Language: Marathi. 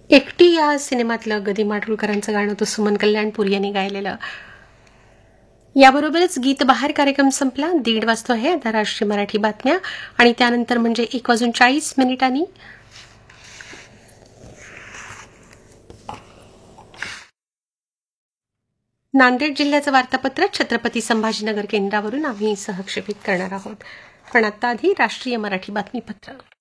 एकटी या सिनेमातलं गदी माडगुळकरांचं गाणं होतं सुमन कल्याणपूर यांनी गायलेलं. याबरोबरच गीत बहार कार्यक्रम संपला. 1:30 वाजता आहे आता राष्ट्रीय मराठी बातम्या आणि त्यानंतर म्हणजे 1:40 नांदेड जिल्ह्याचं वार्तापत्र छत्रपती संभाजीनगर केंद्रावरून आम्ही सहक्षेपित करणार आहोत. पण आता आधी राष्ट्रीय मराठी बातमीपत्र.